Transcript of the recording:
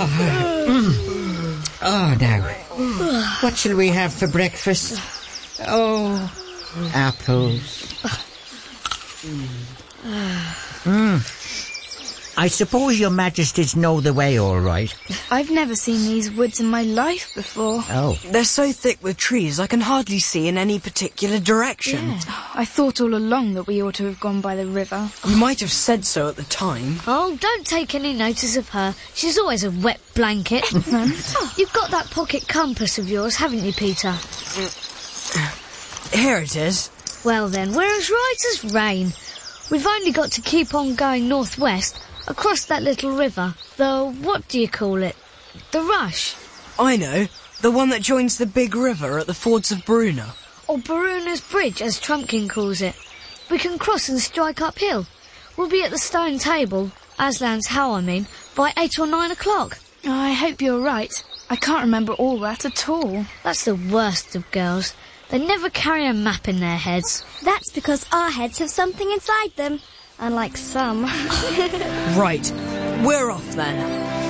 Oh, now, what shall we have for breakfast? Oh, apples. I suppose your majesties know the way all right. I've never seen these woods in my life before. Oh. They're so thick with trees I can hardly see in any particular direction. Yeah. I thought all along that we ought to have gone by the river. You might have said so at the time. Oh, don't take any notice of her. She's always a wet blanket. You've got that pocket compass of yours, haven't you, Peter? Here it is. Well then, we're as right as rain. We've only got to keep on going northwest across that little river. What do you call it? The Rush. I know. The one that joins the big river at the fords of Bruna. Or Baruna's Bridge, as Trumpkin calls it. We can cross and strike uphill. We'll be at the stone table, Aslan's How I mean, by 8 or 9 o'clock. Oh, I hope you're right. I can't remember all that at all. That's the worst of girls. They never carry a map in their heads. That's because our heads have something inside them. Unlike some. Right. We're off then.